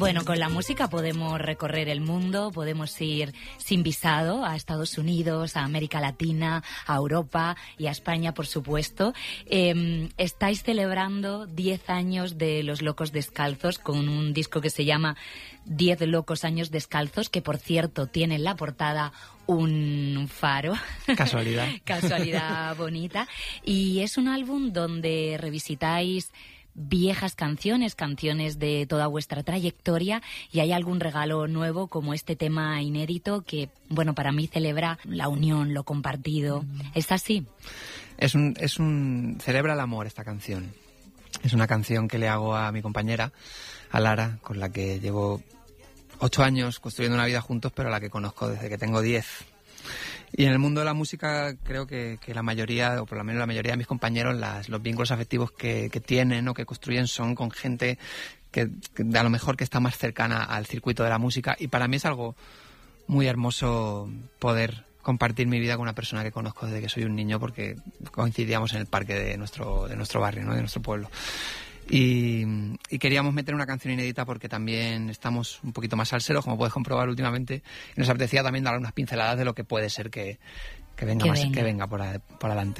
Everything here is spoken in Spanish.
Bueno, con la música podemos recorrer el mundo, podemos ir sin visado a Estados Unidos, a América Latina, a Europa y a España, por supuesto. Estáis celebrando 10 años de Los Locos Descalzos con un disco que se llama 10 Locos Años Descalzos, que por cierto tiene en la portada un faro. Casualidad. Casualidad bonita. Y es un álbum donde revisitáis viejas canciones de toda vuestra trayectoria, y hay algún regalo nuevo como este tema inédito que, bueno, para mí celebra la unión, lo compartido. ¿Es así? Celebra el amor esta canción. Es una canción que le hago a mi compañera, a Lara, con la que llevo 8 años construyendo una vida juntos, pero a la que conozco desde que tengo 10. Y en el mundo de la música creo que la mayoría, o por lo menos la mayoría de mis compañeros, los vínculos afectivos que tienen o que construyen son con gente que a lo mejor que está más cercana al circuito de la música. Y para mí es algo muy hermoso poder compartir mi vida con una persona que conozco desde que soy un niño, porque coincidíamos en el parque de nuestro barrio, ¿no? De nuestro pueblo. Y queríamos meter una canción inédita porque también estamos un poquito más salseros, como puedes comprobar últimamente, y nos apetecía también dar unas pinceladas de lo que puede ser que venga por adelante.